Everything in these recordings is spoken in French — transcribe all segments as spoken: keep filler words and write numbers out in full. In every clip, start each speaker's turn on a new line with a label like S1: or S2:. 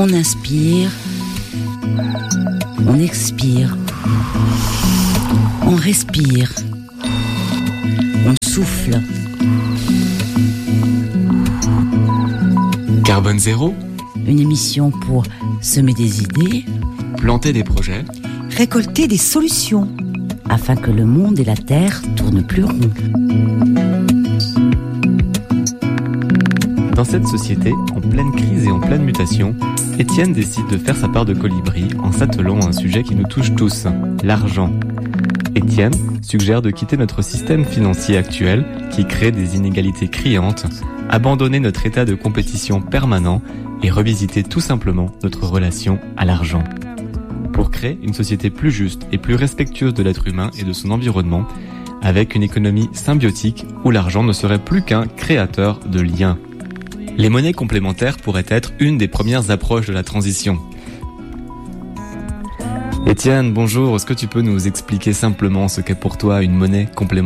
S1: On inspire, on expire, on respire, on souffle.
S2: Carbone zéro,
S1: une émission pour semer des idées,
S2: planter des projets,
S3: récolter des solutions,
S1: afin que le monde et la Terre tournent plus rond.
S2: Dans cette société, en pleine crise et en pleine mutation, Étienne décide de faire sa part de colibri en s'attelant à un sujet qui nous touche tous, l'argent. Étienne suggère de quitter notre système financier actuel qui crée des inégalités criantes, abandonner notre état de compétition permanent et revisiter tout simplement notre relation à l'argent. Pour créer une société plus juste et plus respectueuse de l'être humain et de son environnement, avec une économie symbiotique où l'argent ne serait plus qu'un créateur de liens. Les monnaies complémentaires pourraient être une des premières approches de la transition. Étienne, bonjour, est-ce que tu peux nous expliquer simplement ce qu'est pour toi une monnaie complémentaire ?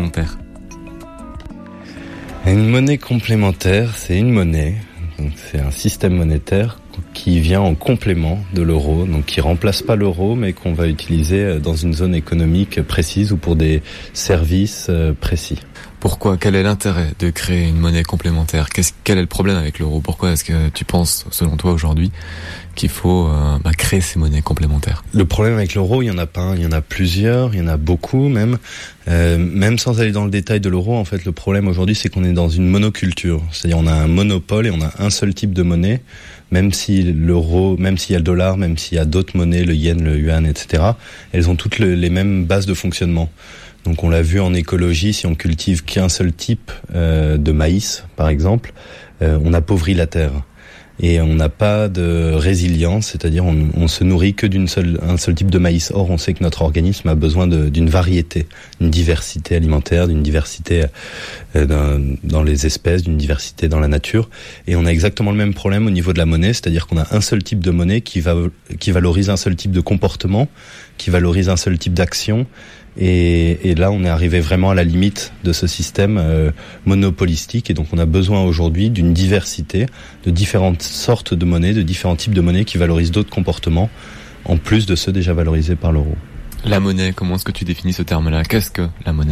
S4: Une monnaie complémentaire, c'est une monnaie, donc c'est un système monétaire qui vient en complément de l'euro, donc qui remplace pas l'euro, mais qu'on va utiliser dans une zone économique précise ou pour des services précis.
S2: Pourquoi ? Quel est l'intérêt de créer une monnaie complémentaire ? Qu'est-ce, quel est le problème avec l'euro ? Pourquoi est-ce que tu penses, selon toi aujourd'hui, qu'il faut euh, bah, créer ces monnaies complémentaires ?
S4: Le problème avec l'euro, il y en a pas un, il y en a plusieurs, il y en a beaucoup même. Euh, même sans aller dans le détail de l'euro, en fait, le problème aujourd'hui, c'est qu'on est dans une monoculture. C'est-à-dire, on a un monopole et on a un seul type de monnaie. Même si l'euro, même s'il y a le dollar, même s'il y a d'autres monnaies, le yen, le yuan, et cetera, elles ont toutes le, les mêmes bases de fonctionnement. Donc on l'a vu en écologie, si on cultive qu'un seul type euh, de maïs, par exemple, euh, on appauvrit la terre. Et on n'a pas de résilience, c'est-à-dire on, on se nourrit que d'une seule, un seul type de maïs. Or, on sait que notre organisme a besoin de, d'une variété, d'une diversité alimentaire, d'une diversité euh, dans, dans les espèces, d'une diversité dans la nature. Et on a exactement le même problème au niveau de la monnaie, c'est-à-dire qu'on a un seul type de monnaie qui, va, qui valorise un seul type de comportement, qui valorise un seul type d'action. Et, et là, on est arrivé vraiment à la limite de ce système euh, monopolistique. Et donc, on a besoin aujourd'hui d'une diversité, de différentes sortes de monnaies, de différents types de monnaies qui valorisent d'autres comportements, en plus de ceux déjà valorisés par l'euro.
S2: La monnaie, comment est-ce que tu définis ce terme-là ? Qu'est-ce que la monnaie ?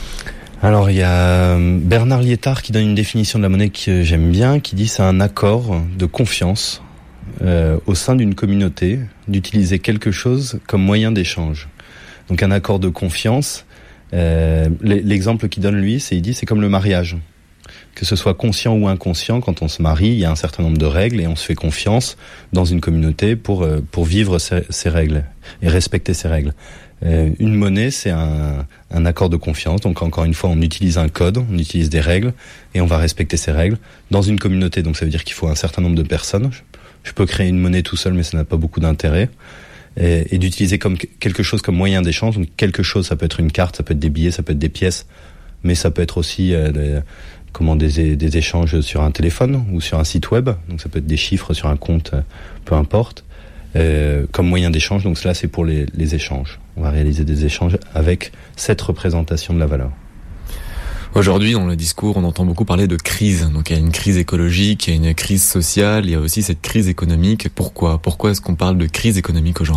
S4: Alors, il y a Bernard Liétard qui donne une définition de la monnaie que j'aime bien, qui dit c'est un accord de confiance euh, au sein d'une communauté d'utiliser quelque chose comme moyen d'échange. Donc un accord de confiance, euh, l'exemple qu'il donne lui, c'est il dit c'est comme le mariage. Que ce soit conscient ou inconscient, quand on se marie, il y a un certain nombre de règles et on se fait confiance dans une communauté pour euh, pour vivre ces, ces règles et respecter ces règles. Euh, une monnaie, c'est un, un accord de confiance. Donc encore une fois, on utilise un code, on utilise des règles et on va respecter ces règles dans une communauté. Donc ça veut dire qu'il faut un certain nombre de personnes. Je, je peux créer une monnaie tout seul, mais ça n'a pas beaucoup d'intérêt. Et, et d'utiliser comme quelque chose comme moyen d'échange. Donc quelque chose, ça peut être une carte, ça peut être des billets, ça peut être des pièces, mais ça peut être aussi euh, des, comment des, des échanges sur un téléphone ou sur un site web. Donc ça peut être des chiffres sur un compte, euh, peu importe, euh, comme moyen d'échange. Donc cela, c'est pour les, les échanges. On va réaliser des échanges avec cette représentation de la valeur.
S2: Aujourd'hui, dans le discours, on entend beaucoup parler de crise. Donc, il y a une crise écologique, il y a une crise sociale, il y a aussi cette crise économique. Pourquoi ? Pourquoi est-ce qu'on parle de crise économique aujourd'hui ?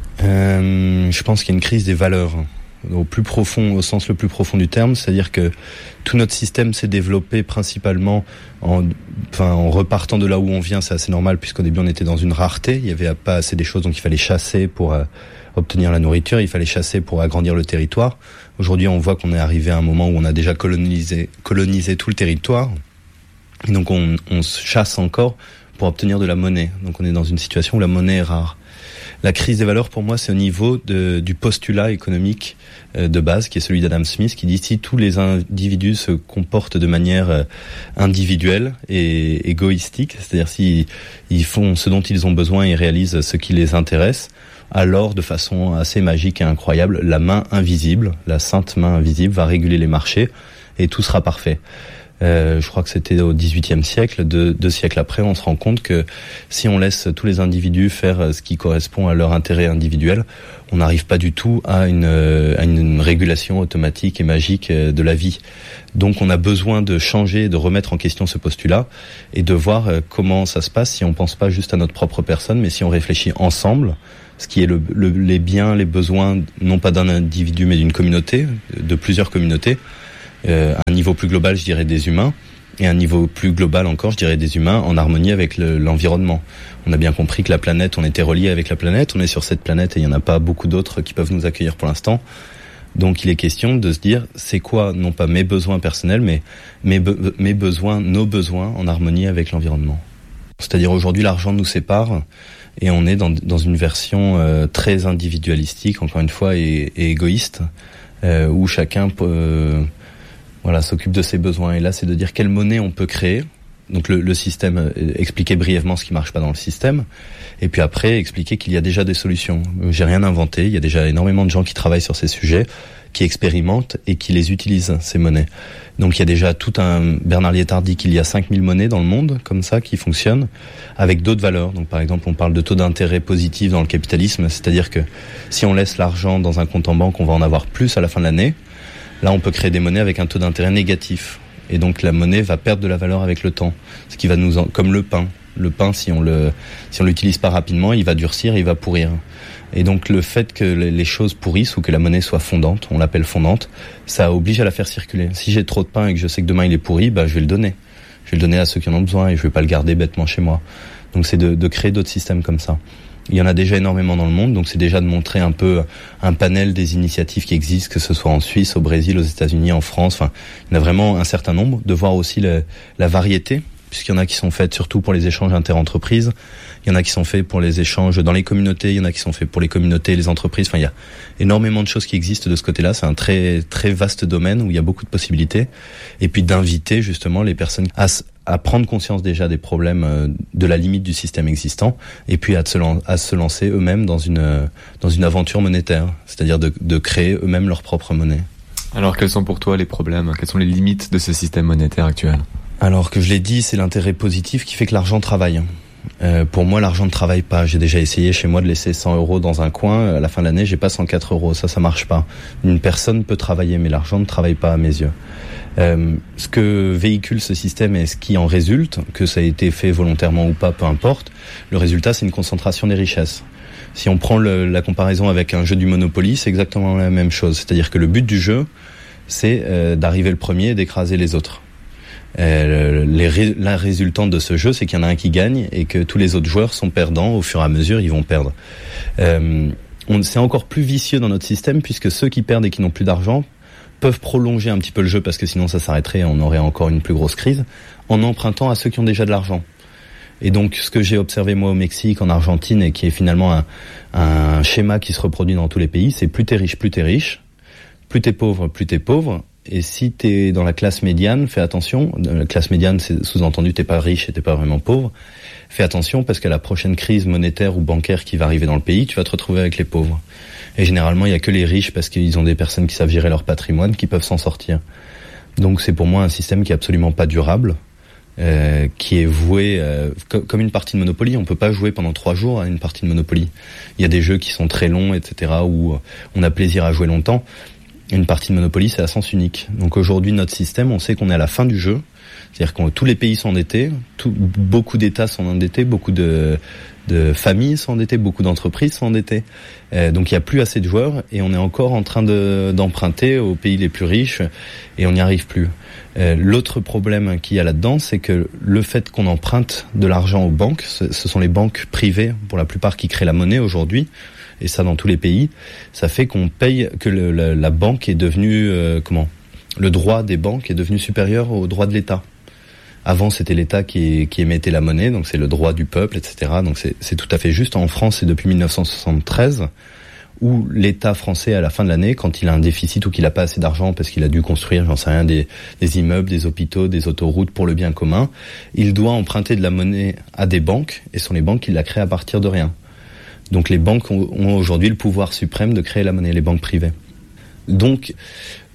S4: euh, Je pense qu'il y a une crise des valeurs, au plus profond, au sens le plus profond du terme. C'est-à-dire que tout notre système s'est développé principalement en, enfin, en repartant de là où on vient. C'est assez normal, puisqu'au début, on était dans une rareté. Il n'y avait pas assez des choses, donc il fallait chasser pour euh, obtenir la nourriture. Il fallait chasser pour agrandir le territoire. Aujourd'hui, on voit qu'on est arrivé à un moment où on a déjà colonisé, colonisé tout le territoire. Et donc, on, on se chasse encore pour obtenir de la monnaie. Donc, on est dans une situation où la monnaie est rare. La crise des valeurs, pour moi, c'est au niveau de, du postulat économique euh, de base, qui est celui d'Adam Smith, qui dit si tous les individus se comportent de manière euh, individuelle et égoïstique, c'est-à-dire si ils font ce dont ils ont besoin et réalisent ce qui les intéresse, alors, de façon assez magique et incroyable, la main invisible, la sainte main invisible, va réguler les marchés et tout sera parfait. Euh, je crois que c'était au dix-huitième siècle. Deux, deux siècles après, on se rend compte que si on laisse tous les individus faire ce qui correspond à leur intérêt individuel, on n'arrive pas du tout à une, à une régulation automatique et magique de la vie. Donc on a besoin de changer, de remettre en question ce postulat et de voir comment ça se passe si on pense pas juste à notre propre personne, mais si on réfléchit ensemble, ce qui est le, le, les biens, les besoins, non pas d'un individu, mais d'une communauté, de plusieurs communautés. Euh, à un niveau plus global, je dirais des humains, et à un niveau plus global encore, je dirais des humains en harmonie avec le, l'environnement. On a bien compris que la planète, on était relié avec la planète, on est sur cette planète et il n'y en a pas beaucoup d'autres qui peuvent nous accueillir pour l'instant. Donc il est question de se dire, c'est quoi, non pas mes besoins personnels, mais mes, be- mes besoins, nos besoins en harmonie avec l'environnement. C'est-à-dire aujourd'hui, l'argent nous sépare et on est dans, dans une version euh, très individualistique, encore une fois, et, et égoïste, euh, où chacun peut... Euh, Voilà, s'occupe de ses besoins. Et là, c'est de dire quelle monnaie on peut créer. Donc le, le système, expliquer brièvement ce qui marche pas dans le système. Et puis après, expliquer qu'il y a déjà des solutions. J'ai rien inventé. Il y a déjà énormément de gens qui travaillent sur ces sujets, qui expérimentent et qui les utilisent, ces monnaies. Donc il y a déjà tout un... Bernard Liétard dit qu'il y a cinq mille monnaies dans le monde, comme ça, qui fonctionnent, avec d'autres valeurs. Donc par exemple, on parle de taux d'intérêt positif dans le capitalisme. C'est-à-dire que si on laisse l'argent dans un compte en banque, on va en avoir plus à la fin de l'année. Là, on peut créer des monnaies avec un taux d'intérêt négatif. Et donc, la monnaie va perdre de la valeur avec le temps. Ce qui va nous en... comme le pain. Le pain, si on le, si on l'utilise pas rapidement, il va durcir, il va pourrir. Et donc, le fait que les choses pourrissent ou que la monnaie soit fondante, on l'appelle fondante, ça oblige à la faire circuler. Si j'ai trop de pain et que je sais que demain il est pourri, bah, je vais le donner. Je vais le donner à ceux qui en ont besoin et je vais pas le garder bêtement chez moi. Donc, c'est de, de créer d'autres systèmes comme ça. Il y en a déjà énormément dans le monde, donc c'est déjà de montrer un peu un panel des initiatives qui existent, que ce soit en Suisse, au Brésil, aux États-Unis, en France. Enfin, il y en a vraiment un certain nombre. De voir aussi le, la variété, puisqu'il y en a qui sont faites surtout pour les échanges interentreprises. Il y en a qui sont faits pour les échanges dans les communautés. Il y en a qui sont faits pour les communautés et les entreprises. Enfin, il y a énormément de choses qui existent de ce côté-là. C'est un très très vaste domaine où il y a beaucoup de possibilités. Et puis d'inviter justement les personnes à à prendre conscience déjà des problèmes de la limite du système existant et puis à se, lan- à se lancer eux-mêmes dans une, dans une aventure monétaire, c'est-à-dire de, de créer eux-mêmes leur propre monnaie.
S2: Alors quels sont pour toi les problèmes ? Quelles sont les limites de ce système monétaire actuel ?
S4: Alors que je l'ai dit, c'est l'intérêt positif qui fait que l'argent travaille. Euh, pour moi, l'argent ne travaille pas. J'ai déjà essayé chez moi de laisser cent euros dans un coin. À la fin de l'année, j'ai pas cent quatre euros. Ça, ça marche pas. Une personne peut travailler, mais l'argent ne travaille pas à mes yeux. Euh, ce que véhicule ce système et ce qui en résulte, que ça a été fait volontairement ou pas, peu importe, le résultat, c'est une concentration des richesses. Si on prend le, la comparaison avec un jeu du Monopoly, c'est exactement la même chose. C'est-à-dire que le but du jeu, c'est euh, d'arriver le premier et d'écraser les autres. Euh, les, la résultante de ce jeu, c'est qu'il y en a un qui gagne et que tous les autres joueurs sont perdants. Au fur et à mesure, ils vont perdre. Euh, on, c'est encore plus vicieux dans notre système puisque ceux qui perdent et qui n'ont plus d'argent peuvent prolonger un petit peu le jeu parce que sinon ça s'arrêterait et on aurait encore une plus grosse crise en empruntant à ceux qui ont déjà de l'argent. Et donc ce que j'ai observé moi au Mexique, en Argentine et qui est finalement un, un schéma qui se reproduit dans tous les pays, c'est plus t'es riche, plus t'es riche, plus t'es pauvre, plus t'es pauvre. Et si t'es dans la classe médiane, fais attention. La classe médiane, c'est sous-entendu t'es pas riche et t'es pas vraiment pauvre. Fais attention parce qu'à la prochaine crise monétaire ou bancaire qui va arriver dans le pays, tu vas te retrouver avec les pauvres. Et généralement, il y a que les riches parce qu'ils ont des personnes qui savent gérer leur patrimoine qui peuvent s'en sortir. Donc c'est pour moi un système qui est absolument pas durable, euh, qui est voué euh, co- comme une partie de Monopoly. On peut pas jouer pendant trois jours à une partie de Monopoly. Il y a des jeux qui sont très longs, et cetera, où on a plaisir à jouer longtemps. Une partie de Monopoly, c'est à sens unique. Donc aujourd'hui, notre système, on sait qu'on est à la fin du jeu. C'est-à-dire que tous les pays sont endettés, tout, beaucoup d'États sont endettés, beaucoup de, de familles sont endettées, beaucoup d'entreprises sont endettées. Euh, donc il n'y a plus assez de joueurs et on est encore en train de, d'emprunter aux pays les plus riches et on n'y arrive plus. Euh, l'autre problème qu'il y a là-dedans, c'est que le fait qu'on emprunte de l'argent aux banques, ce, ce sont les banques privées pour la plupart qui créent la monnaie aujourd'hui, et ça dans tous les pays, ça fait qu'on paye, que le, la, la banque est devenue, euh, comment, le droit des banques est devenu supérieur au droit de l'État. Avant, c'était l'État qui, qui émettait la monnaie, donc c'est le droit du peuple, et cetera. Donc c'est, c'est tout à fait juste. En France, c'est depuis dix-neuf cent soixante-treize, où l'État français, à la fin de l'année, quand il a un déficit ou qu'il n'a pas assez d'argent parce qu'il a dû construire, j'en sais rien, des, des immeubles, des hôpitaux, des autoroutes pour le bien commun, il doit emprunter de la monnaie à des banques, et ce sont les banques qui la créent à partir de rien. Donc les banques ont, ont aujourd'hui le pouvoir suprême de créer la monnaie, les banques privées. Donc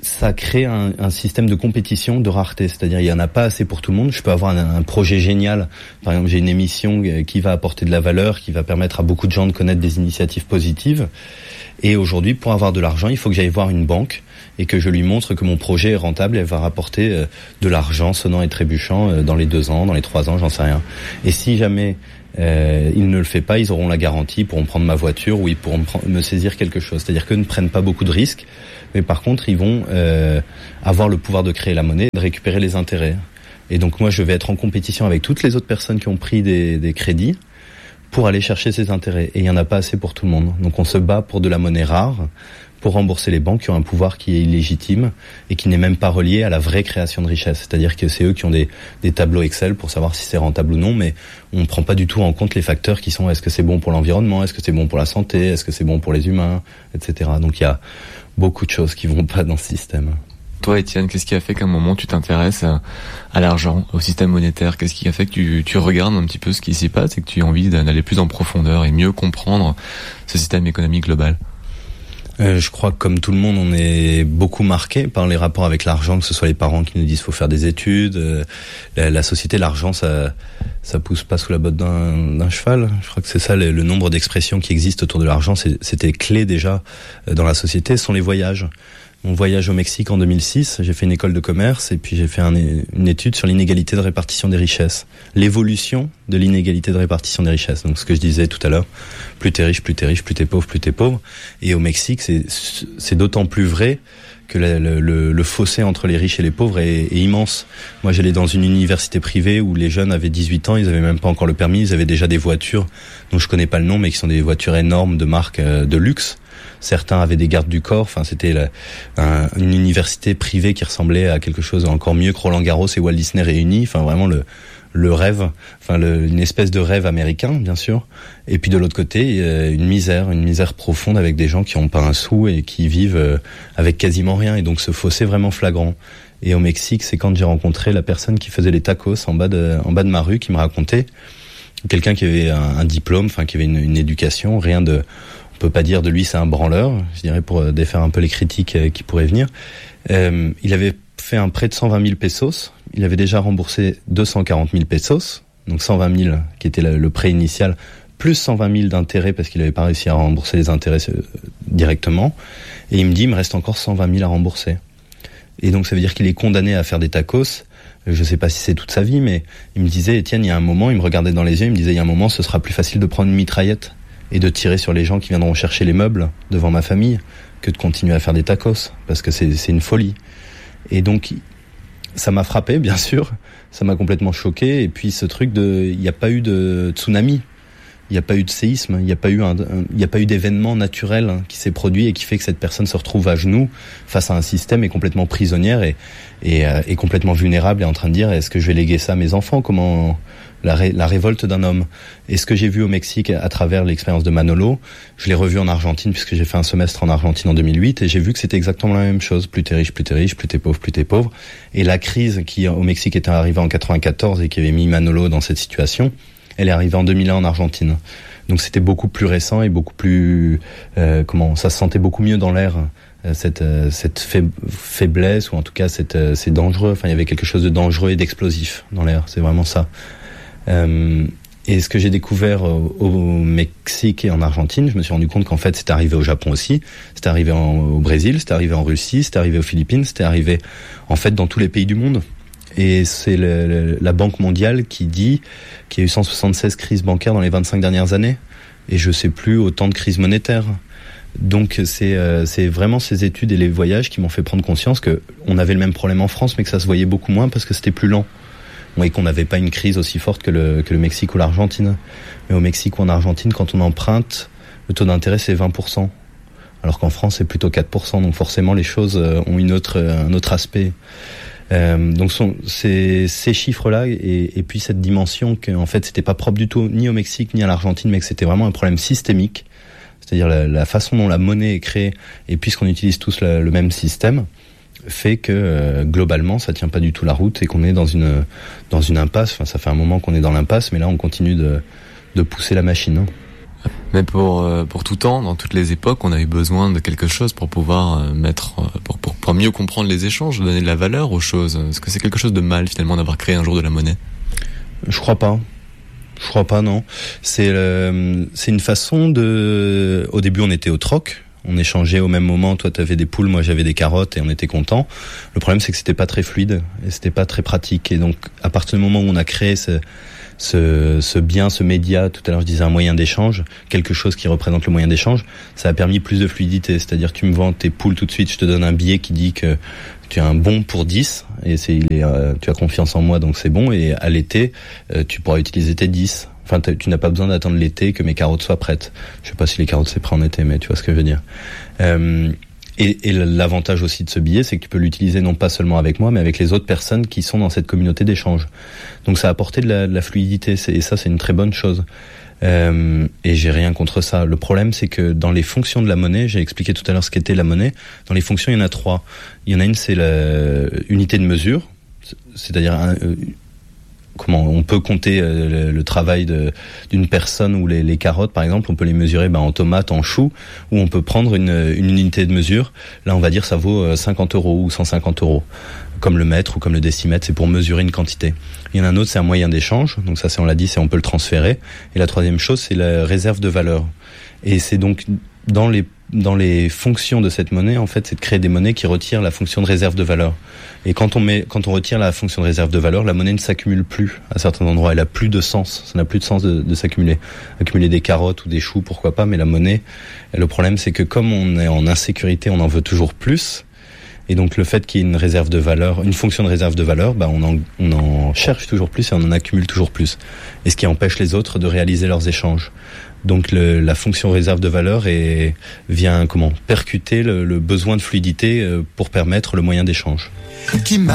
S4: ça crée un, un système de compétition, de rareté. C'est-à-dire, il y en a pas assez pour tout le monde. Je peux avoir un, un projet génial. Par exemple, j'ai une émission qui va apporter de la valeur, qui va permettre à beaucoup de gens de connaître des initiatives positives. Et aujourd'hui, pour avoir de l'argent, il faut que j'aille voir une banque et que je lui montre que mon projet est rentable et va rapporter de l'argent sonnant et trébuchant dans les deux ans, dans les trois ans, j'en sais rien. Et si jamais euh, il ne le fait pas, ils auront la garantie, ils pourront prendre ma voiture ou ils pourront me, prendre, me saisir quelque chose. C'est-à-dire qu'eux ne prennent pas beaucoup de risques, mais par contre, ils vont euh, avoir le pouvoir de créer la monnaie, de récupérer les intérêts. Et donc moi, je vais être en compétition avec toutes les autres personnes qui ont pris des, des crédits pour aller chercher ces intérêts. Et il n'y en a pas assez pour tout le monde. Donc on se bat pour de la monnaie rare, pour rembourser les banques qui ont un pouvoir qui est illégitime et qui n'est même pas relié à la vraie création de richesse. C'est-à-dire que c'est eux qui ont des, des tableaux Excel pour savoir si c'est rentable ou non, mais on ne prend pas du tout en compte les facteurs qui sont est-ce que c'est bon pour l'environnement, est-ce que c'est bon pour la santé, est-ce que c'est bon pour les humains, et cetera. Donc il y a beaucoup de choses qui vont pas dans ce système.
S2: Toi, Étienne, qu'est-ce qui a fait qu'à un moment tu t'intéresses à, à l'argent, au système monétaire? Qu'est-ce qui a fait que tu, tu regardes un petit peu ce qui s'y passe et que tu as envie d'aller plus en profondeur et mieux comprendre ce système économique global?
S4: Euh, je crois que comme tout le monde, on est beaucoup marqué par les rapports avec l'argent, que ce soit les parents qui nous disent faut faire des études, euh, la, la société, l'argent, ça ça pousse pas sous la botte d'un, d'un cheval. Je crois que c'est ça, le, le nombre d'expressions qui existent autour de l'argent, c'est, c'était clé déjà dans la société, ce sont les voyages. Mon voyage au Mexique en deux mille six, j'ai fait une école de commerce et puis j'ai fait un, une étude sur l'inégalité de répartition des richesses. L'évolution de l'inégalité de répartition des richesses. Donc ce que je disais tout à l'heure, plus t'es riche, plus t'es riche, plus t'es pauvre, plus t'es pauvre. Et au Mexique, c'est, c'est d'autant plus vrai que le, le, le fossé entre les riches et les pauvres est, est immense. Moi, j'allais dans une université privée où les jeunes avaient dix-huit ans, ils avaient même pas encore le permis, ils avaient déjà des voitures dont je connais pas le nom, mais qui sont des voitures énormes de marque euh, de luxe. Certains avaient des gardes du corps. Enfin, c'était la, un, une université privée qui ressemblait à quelque chose encore mieux que Roland Garros et Walt Disney réunis. Enfin, vraiment le, le rêve. Enfin, le, une espèce de rêve américain, bien sûr. Et puis de l'autre côté, une misère, une misère profonde avec des gens qui n'ont pas un sou et qui vivent avec quasiment rien. Et donc, ce fossé est vraiment flagrant. Et au Mexique, c'est quand j'ai rencontré la personne qui faisait les tacos en bas de, en bas de ma rue, qui me racontait quelqu'un qui avait un, un diplôme, enfin, qui avait une, une éducation, rien de on peut pas dire de lui c'est un branleur, je dirais, pour défaire un peu les critiques qui pourraient venir. Euh, il avait fait un prêt de cent vingt mille pesos, il avait déjà remboursé deux cent quarante mille pesos, donc cent vingt mille qui était le prêt initial, plus cent vingt mille d'intérêts parce qu'il avait pas réussi à rembourser les intérêts directement. Et il me dit, il me reste encore cent vingt mille à rembourser. Et donc ça veut dire qu'il est condamné à faire des tacos. Je sais pas si c'est toute sa vie, mais il me disait, Étienne, il y a un moment, il me regardait dans les yeux, il me disait, il y a un moment, ce sera plus facile de prendre une mitraillette et de tirer sur les gens qui viendront chercher les meubles devant ma famille que de continuer à faire des tacos, parce que c'est, c'est une folie. Et donc, ça m'a frappé, bien sûr, ça m'a complètement choqué, et puis ce truc de, il n'y a pas eu de tsunami, il n'y a pas eu de séisme, il n'y a pas eu un, il n'y a pas eu d'événement naturel hein, qui s'est produit et qui fait que cette personne se retrouve à genoux face à un système et complètement prisonnière et, et, euh, et complètement vulnérable et en train de dire, est-ce que je vais léguer ça à mes enfants? Comment, la, ré, la révolte d'un homme. Et ce que j'ai vu au Mexique à travers l'expérience de Manolo, je l'ai revu en Argentine puisque j'ai fait un semestre en Argentine en deux mille huit et j'ai vu que c'était exactement la même chose. Plus t'es riche, plus t'es riche, plus t'es pauvre, plus t'es pauvre. Et la crise qui au Mexique était arrivée en quatre-vingt-quatorze et qui avait mis Manolo dans cette situation, elle est arrivée en deux mille un en Argentine. Donc c'était beaucoup plus récent et beaucoup plus euh, comment ça se sentait beaucoup mieux dans l'air euh, cette euh, cette faib- faiblesse ou en tout cas cette euh, c'est dangereux. Enfin il y avait quelque chose de dangereux et d'explosif dans l'air. C'est vraiment ça. Euh, et ce que j'ai découvert au, au Mexique et en Argentine, je me suis rendu compte qu'en fait c'était arrivé au Japon aussi, c'était arrivé en, au Brésil, c'était arrivé en Russie, c'était arrivé aux Philippines, c'était arrivé en fait dans tous les pays du monde. Et c'est le, le, la Banque mondiale qui dit qu'il y a eu cent soixante-seize crises bancaires dans les vingt-cinq dernières années. Et je sais plus autant de crises monétaires. Donc c'est, euh, c'est vraiment ces études et les voyages qui m'ont fait prendre conscience que on avait le même problème en France, mais que ça se voyait beaucoup moins parce que c'était plus lent. Et qu'on n'avait pas une crise aussi forte que le, que le Mexique ou l'Argentine. Mais au Mexique ou en Argentine, quand on emprunte, le taux d'intérêt c'est vingt pour cent. Alors qu'en France c'est plutôt quatre pour cent. Donc forcément les choses ont une autre, un autre aspect. Euh, donc sont, c'est, ces chiffres-là et, et puis cette dimension qu'en fait c'était pas propre du tout ni au Mexique ni à l'Argentine, mais que c'était vraiment un problème systémique, c'est-à-dire la, la façon dont la monnaie est créée et puisqu'on utilise tous la, le même système, fait que euh, globalement ça tient pas du tout la route et qu'on est dans une dans une impasse. Enfin, ça fait un moment qu'on est dans l'impasse, mais là on continue de de pousser la machine. Hein.
S2: Mais pour euh, pour tout temps, dans toutes les époques, on a eu besoin de quelque chose pour pouvoir euh, mettre, euh, pour, pour pour mieux comprendre les échanges, donner de la valeur aux choses. Est-ce que c'est quelque chose de mal finalement d'avoir créé un jour de la monnaie ?
S4: Je crois pas. Je crois pas, non. C'est euh, c'est une façon de. Au début, on était au troc. On échangeait au même moment. Toi, t'avais des poules, moi, j'avais des carottes, et on était contents. Le problème, c'est que c'était pas très fluide et c'était pas très pratique. Et donc, à partir du moment où on a créé ce ce, ce bien, ce média, tout à l'heure je disais un moyen d'échange, quelque chose qui représente le moyen d'échange, ça a permis plus de fluidité. C'est-à-dire que tu me vends tes poules tout de suite, je te donne un billet qui dit que tu as un bon pour dix, et c'est, il est, euh, tu as confiance en moi, donc c'est bon, et à l'été, euh, tu pourras utiliser tes dix. Enfin, tu n'as pas besoin d'attendre l'été que mes carottes soient prêtes. Je sais pas si les carottes c'est prêt en été, mais tu vois ce que je veux dire. Euh, Et, et l'avantage aussi de ce billet, c'est que tu peux l'utiliser non pas seulement avec moi, mais avec les autres personnes qui sont dans cette communauté d'échange. Donc ça a apporté de la, de la fluidité, c'est, et ça c'est une très bonne chose. Euh, et j'ai rien contre ça. Le problème, c'est que dans les fonctions de la monnaie, j'ai expliqué tout à l'heure ce qu'était la monnaie. Dans les fonctions, il y en a trois. Il y en a une, c'est l'unité de mesure, c'est-à-dire un, comment on peut compter le, le travail de, d'une personne, ou les, les carottes par exemple, on peut les mesurer ben, en tomates, en choux, ou on peut prendre une, une unité de mesure. Là on va dire ça vaut cinquante euros ou cent cinquante euros, comme le mètre ou comme le décimètre, c'est pour mesurer une quantité. Il y en a un autre, c'est un moyen d'échange, donc ça c'est on l'a dit, c'est on peut le transférer. Et la troisième chose, c'est la réserve de valeur. Et c'est donc dans les dans les fonctions de cette monnaie, en fait, c'est de créer des monnaies qui retirent la fonction de réserve de valeur. Et quand on met, quand on retire la fonction de réserve de valeur, la monnaie ne s'accumule plus à certains endroits. Elle a plus de sens. Ça n'a plus de sens de, de s'accumuler. Accumuler des carottes ou des choux, pourquoi pas, mais la monnaie, le problème, c'est que comme on est en insécurité, on en veut toujours plus. Et donc, le fait qu'il y ait une réserve de valeur, une fonction de réserve de valeur, bah, on en, on en cherche toujours plus et on en accumule toujours plus. Et ce qui empêche les autres de réaliser leurs échanges. Donc le, la fonction réserve de valeur est, vient comment percuter le, le besoin de fluidité pour permettre le moyen d'échange.
S5: Qui